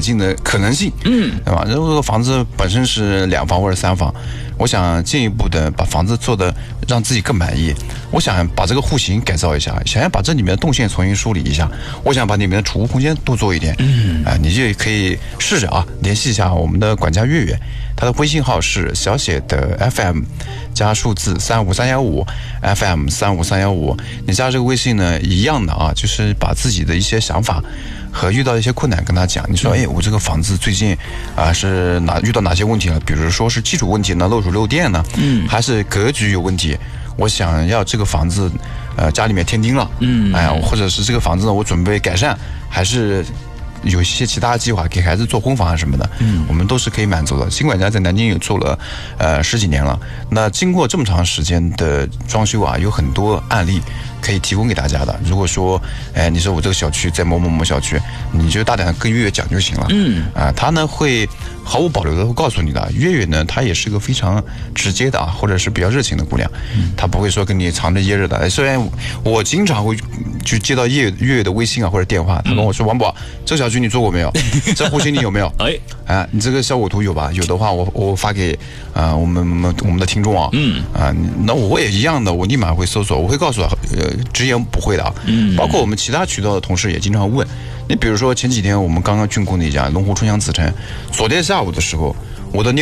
进的可能性，对吧？如果房子本身是2房或者3房，我想进一步的把房子做的让自己更满意，我想把这个户型改造一下，想要把这里面的动线重新梳理一下，我想把里面的储物空间多做一点，你就可以试着联系一下我们的管家月月，他的微信号是小写的 FM 加数字35315 FM 35315，你加这个微信呢，一样的就是把自己的一些想法和遇到一些困难跟他讲，你说我这个房子最近是遇到哪些问题了？比如说是基础问题呢，漏水漏电呢，还是格局有问题？我想要这个房子家里面添丁了，或者是这个房子呢我准备改善，还是有一些其他计划给孩子做婚房啊什么的，我们都是可以满足的。新管家在南京也做了10几年了，那经过这么长时间的装修有很多案例可以提供给大家的。如果说你说我这个小区在某某某小区，你就大胆的跟月月讲就行了，他呢会毫无保留的会告诉你的。月月呢她也是个非常直接的或者是比较热情的姑娘，她不会说跟你藏着掖着的。虽然我经常会去接到月月的微信或者电话，她跟我说王宝，这个小区你做过没有？这户型你有没有？你这个效果图有吧？有的话我发给我们的听众那我也一样的，我立马会搜索，我会告诉直言不讳的包括我们其他渠道的同事也经常问。你比如说前几天我们刚竣工的一家龙湖春香紫城，昨天下午的时候，我的